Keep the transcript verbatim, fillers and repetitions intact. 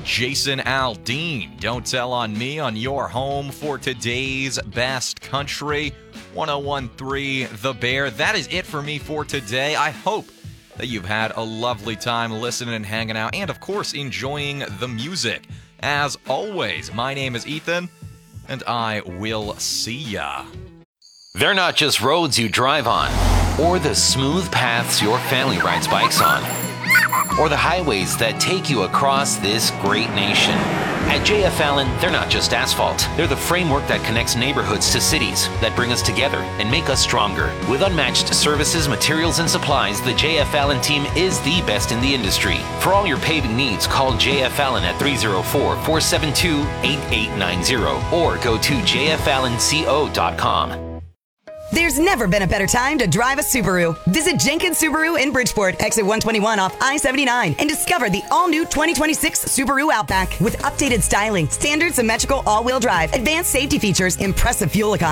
Jason Aldean. Don't tell on me on your home for today's best country. one oh one point three The Bear. That is it for me for today. I hope that you've had a lovely time listening and hanging out and, of course, enjoying the music. As always, my name is Ethan, and I will see ya. They're not just roads you drive on, or the smooth paths your family rides bikes on, or the highways that take you across this great nation. At J F Allen, they're not just asphalt. They're the framework that connects neighborhoods to cities, that bring us together and make us stronger. With unmatched services, materials, and supplies, the J F Allen team is the best in the industry. For all your paving needs, call J F Allen at three oh four, four seven two, eight eight nine oh or go to j f allen co dot com. There's never been a better time to drive a Subaru. Visit Jenkins Subaru in Bridgeport, exit one twenty-one off I seventy-nine, and discover the all-new twenty twenty-six Subaru Outback with updated styling, standard symmetrical all-wheel drive, advanced safety features, impressive fuel economy.